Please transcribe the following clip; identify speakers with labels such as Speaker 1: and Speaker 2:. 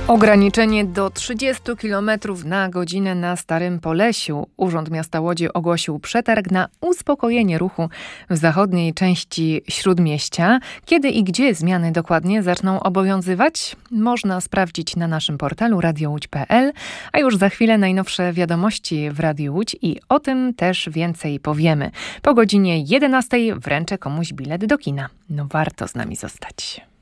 Speaker 1: Ograniczenie do 30 km na godzinę na Starym Polesiu. Urząd Miasta Łodzi ogłosił przetarg na uspokojenie ruchu w zachodniej części Śródmieścia. Kiedy i gdzie zmiany dokładnie zaczną obowiązywać, można sprawdzić na naszym portalu radiołódź.pl, a już za chwilę najnowsze wiadomości w Radiu Łódź i o tym też więcej powiemy. Po godzinie 11 wręczę komuś bilet do kina. No warto z nami zostać.